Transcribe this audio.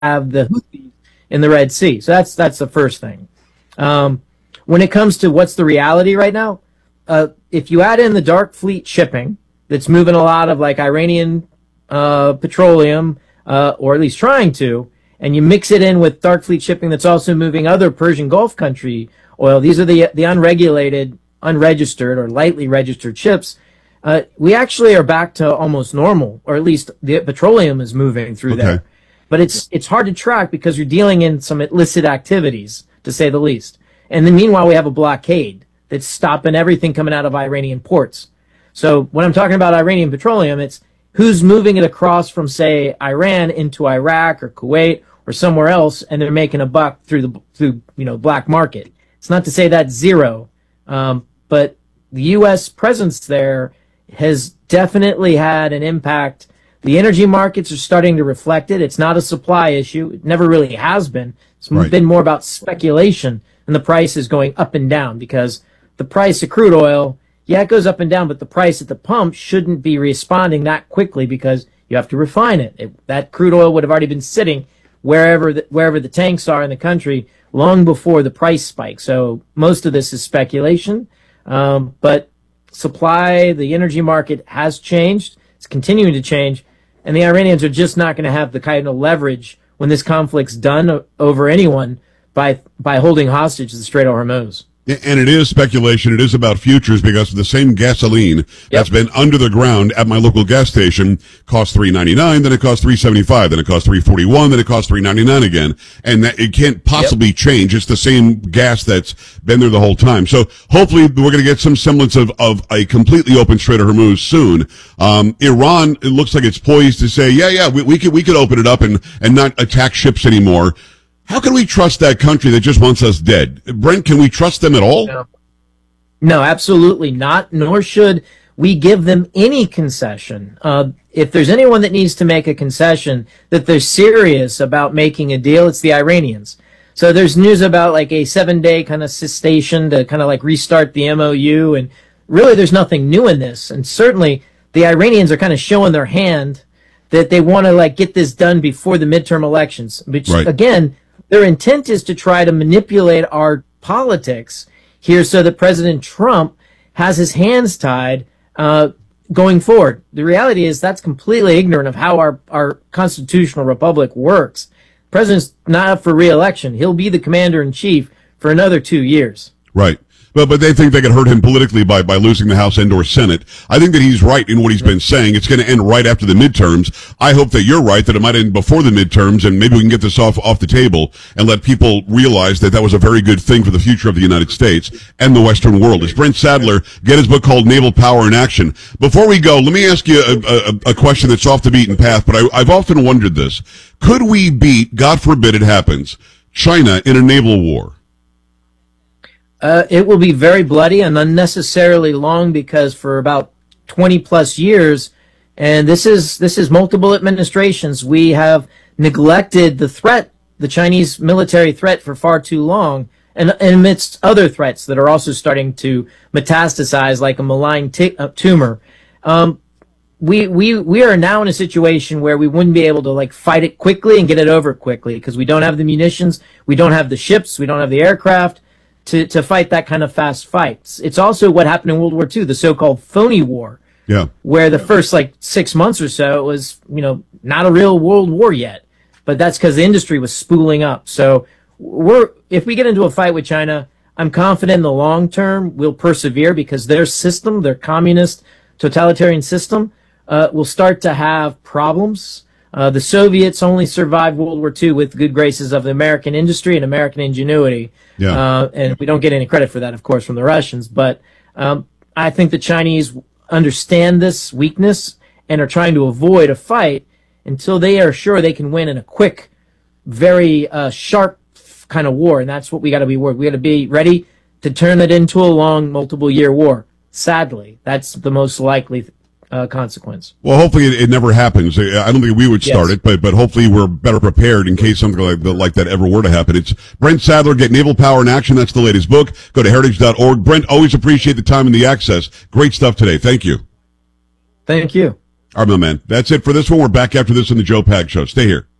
have the Houthis in the Red Sea. So that's the first thing. When it comes to what's the reality right now, if you add in the dark fleet shipping that's moving a lot of like Iranian petroleum, or at least trying to, and you mix it in with dark fleet shipping that's also moving other Persian Gulf country oil, these are the unregulated, unregistered, or lightly registered ships. We actually are back to almost normal, or at least the petroleum is moving through there. But it's hard to track because you're dealing in some illicit activities, to say the least. And then meanwhile, we have a blockade that's stopping everything coming out of Iranian ports. So when I'm talking about Iranian petroleum, it's who's moving it across from, say, Iran into Iraq or Kuwait or somewhere else, and they're making a buck through black market. It's not to say that's zero, but the U.S. presence there has definitely had an impact. The energy markets are starting to reflect it. It's not a supply issue. It never really has been. It's been more about speculation, and the price is going up and down because the price of crude oil, yeah, it goes up and down, but the price at the pump shouldn't be responding that quickly because you have to refine it. That crude oil would have already been sitting wherever the tanks are in the country long before the price spike. So most of this is speculation, but supply, the energy market has changed. It's continuing to change, and the Iranians are just not going to have the kind of leverage when this conflict's done over anyone by holding hostage the Strait of Hormuz. And it is speculation. It is about futures because the same gasoline that's been under the ground at my local gas station costs $3.99, then it costs $3.75, then it costs $3.41, then it costs $3.99 again. And that it can't possibly change. It's the same gas that's been there the whole time. So hopefully we're going to get some semblance of a completely open Strait of Hormuz soon. Iran, it looks like it's poised to say, we could open it up and not attack ships anymore. How can we trust that country that just wants us dead? Brent, can we trust them at all? No, absolutely not, nor should we give them any concession. If there's anyone that needs to make a concession, that they're serious about making a deal, it's the Iranians. So there's news about like a 7-day kind of cessation to kind of like restart the MOU, and really there's nothing new in this. And certainly the Iranians are kind of showing their hand that they want to like get this done before the midterm elections, which again, their intent is to try to manipulate our politics here so that President Trump has his hands tied going forward. The reality is that's completely ignorant of how our constitutional republic works. The president's not up for re-election. He'll be the commander-in-chief for another 2 years. Right. But they think they can hurt him politically by losing the House and/or Senate. I think that he's right in what he's been saying. It's going to end right after the midterms. I hope that you're right, that it might end before the midterms, and maybe we can get this off the table and let people realize that was a very good thing for the future of the United States and the Western world. As Brent Sadler, get his book called Naval Power in Action. Before we go, let me ask you a question that's off the beaten path, but I've often wondered this. Could we beat, God forbid it happens, China in a naval war? It will be very bloody and unnecessarily long because for about 20 plus years, and this is multiple administrations, we have neglected the threat, the Chinese military threat, for far too long, and amidst other threats that are also starting to metastasize like a malign tumor. We are now in a situation where we wouldn't be able to like fight it quickly and get it over quickly because we don't have the munitions, we don't have the ships, we don't have the aircraft to fight that kind of fast fights. It's also what happened in World War II, the so-called phony war, where the first like 6 months or so it was, not a real world war yet, but that's because the industry was spooling up. So if we get into a fight with China, I'm confident in the long term we'll persevere because their system, their communist totalitarian system, will start to have problems. The Soviets only survived World War II with good graces of the American industry and American ingenuity. And we don't get any credit for that, of course, from the Russians. But I think the Chinese understand this weakness and are trying to avoid a fight until they are sure they can win in a quick, very sharp kind of war. And that's what we got to be worried. We got to be ready to turn it into a long, multiple-year war. Sadly, that's the most likely consequence. Well, hopefully it never happens. I don't think we would start it, but hopefully we're better prepared in case something like that ever were to happen. It's Brent Sadler, Get Naval Power in Action. That's the latest book. Go to heritage.org. Brent, always appreciate the time and the access. Great stuff today. Thank you. Thank you. All right, my man. That's it for this one. We're back after this on the Joe Pags Show. Stay here.